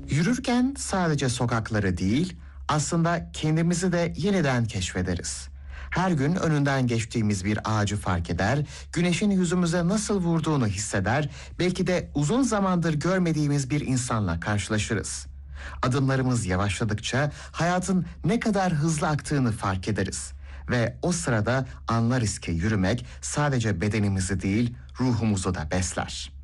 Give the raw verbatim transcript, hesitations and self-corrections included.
Yürürken sadece sokakları değil, aslında kendimizi de yeniden keşfederiz. Her gün önünden geçtiğimiz bir ağacı fark eder, güneşin yüzümüze nasıl vurduğunu hisseder, belki de uzun zamandır görmediğimiz bir insanla karşılaşırız. Adımlarımız yavaşladıkça hayatın ne kadar hızlı aktığını fark ederiz. Ve o sırada anlarız ki yürümek sadece bedenimizi değil, ruhumuzu da besler.